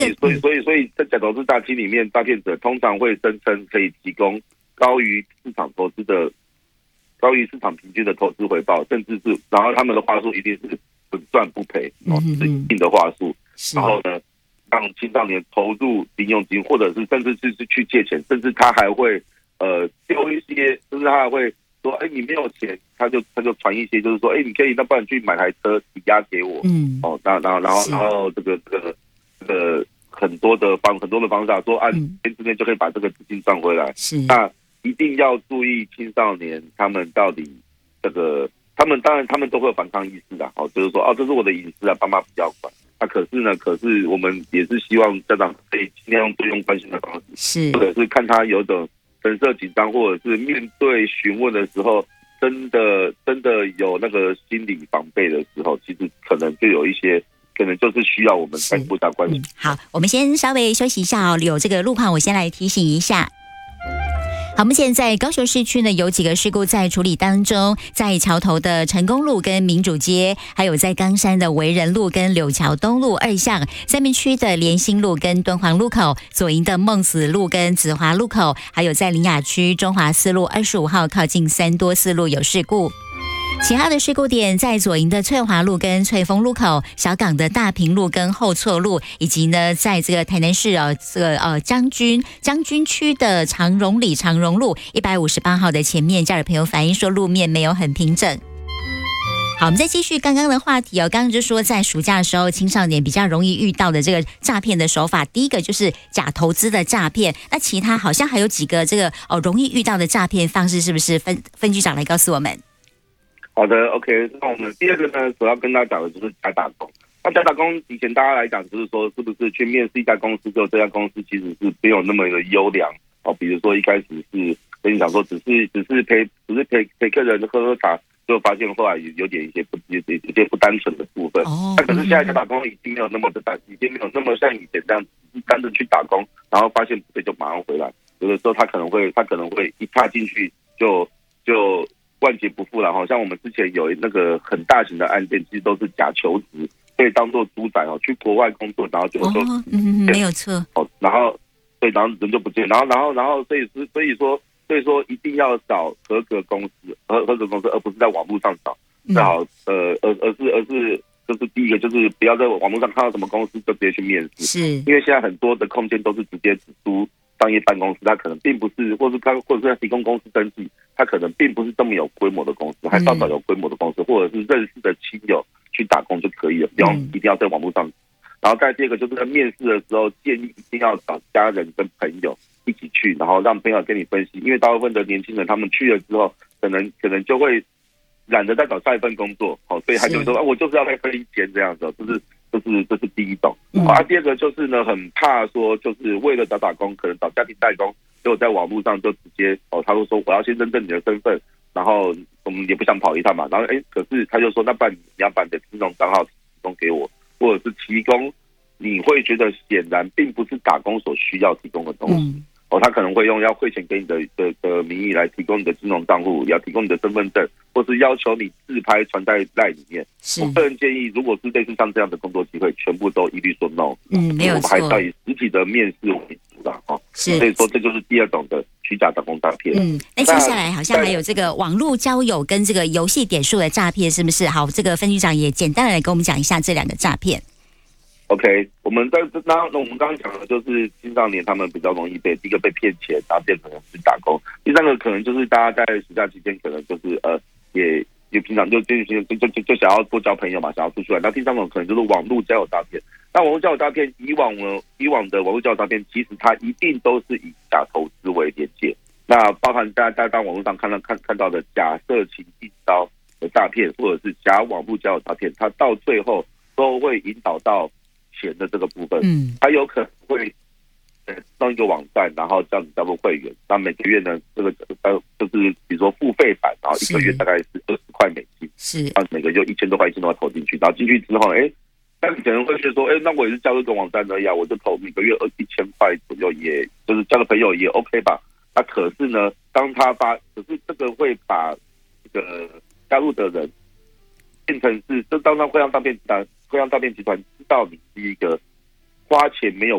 所以在假投资诈欺里面，诈骗者通常会声称可以提供高于市场平均的投资回报，甚至是然后他们的话术一定是稳赚不赔是一定的话术，然后呢让青少年投入零用金，或者是甚至是去借钱，甚至他还会丢一些，甚至他还会说，你没有钱，他就传一些，就是说，你可以，那不然去买台车抵押给我，然后这个很多的方法说，按天之内就可以把这个资金赚回来。是，那一定要注意青少年他们到底这个，他们当然他们都会有反抗意识的，就是说，这是我的隐私啊，爸妈不要管。那可是我们也是希望家长可以尽量多用关心的方式，或者是看他有种神色紧张，或者是面对询问的时候，真的有那个心理防备的时候，其实可能就有一些，可能就是需要我们再多加关心。 好，我们先稍微休息一下有这个路况我先来提醒一下。好，目前在高雄市区呢有几个事故在处理当中，在桥头的成功路跟民主街，还有在冈山的维仁路跟柳桥东路2巷，三民区的联兴路跟敦煌路口，左营的孟子路跟子华路口，还有在苓雅区中华四路25号靠近三多四路有事故。其他的事故点在左营的翠华路跟翠峰路口，小港的大平路跟后错路，以及呢在这个台南市将军区的长荣里长荣路158号的前面，家人朋友反映说路面没有很平整。好，我们再继续刚刚的话题刚刚就说在暑假的时候，青少年比较容易遇到的这个诈骗的手法，第一个就是假投资的诈骗，那其他好像还有几个这个容易遇到的诈骗方式，是不是分局长来告诉我们？ 好的 ，OK， 那我们第二个呢，主要跟大家讲的就是假打工。那假打工以前大家来讲，就是说是不是去面试一家公司之后，这家公司其实是没有那么的优良比如说一开始是跟你讲说，只是陪客人喝茶，就发现后来有一些不单纯的部分。那可是现在假打工已经没有那么像以前这样单纯去打工，然后发现不对就马上回来。有的时候他可能会一踏进去就万劫不复了像我们之前有那个很大型的案件，其实都是假求职，可以当做猪仔去国外工作，然后就没有错然后人就不见，然后所以说一定要找合格公司，而不是在网络上找，最好而是就是第一个就是不要在网络上看到什么公司就直接去面试，是因为现在很多的空间都是直接只租商业办公室，它可能并不是，或者是在提供公司登记，它可能并不是这么有规模的公司，还是要找有规模的公司，或者是认识的亲友去打工就可以了，不用一定要在网络上。然后再第二个就是在面试的时候，建议一定要找家人跟朋友一起去，然后让朋友跟你分析，因为大部分的年轻人他们去了之后，可能就会懒得再找下一份工作，所以他就说我就是要再分一间这样子，这是第一种。第二个就是呢，很怕说就是为了找工，可能找家庭代工，结果在网络上就直接他会说我要先认证你的身份，然后我们也不想跑一趟嘛，然后可是他就说那不然你要把你的金融账号提供给我，或者是提供你会觉得显然并不是打工所需要提供的东西。他可能会用要汇钱给你的名义来提供你的金融账户，要提供你的身份证，或是要求你自拍传在赖里面。我个人建议，如果是类似像这样的工作机会，全部都一律说 no。 没有错。我们还是要以实体的面试为主的是。所以说这就是第二种的虚假打工诈骗。 那接下来好像还有这个网络交友跟这个游戏点数的诈骗，是不是？好，这个分局长也简单的来跟我们讲一下这两个诈骗。 OK， 我们刚刚讲的就是青少年他们比较容易第一个被骗钱，然后变成去打工。第三个可能就是大家在暑假期间可能就是也平常就想要多交朋友嘛，想要出去玩。那第三种可能就是网络交友诈骗。那网络交友诈骗以往的网络交友诈骗，其实它一定都是以假投资为连结。那包含大家在网络上看到的假色情应招的诈骗，或者是假网络交友诈骗，它到最后都会引导到钱的这个部分，他有可能会弄一个网站，然后这样子叫做会员，那每个月呢，这个就是比如说付费版，然后一个月大概是20块美金，是，然后每个就1000多块投进去，然后进去之后，那你可能会觉得说，那我也是交这个网站而已啊，我就投每个月1000块左右，也就是交个朋友也 OK 吧。那可是呢，可是这个会把这个加入的人变成是，就当会让诈骗集团知道你是一个花钱没有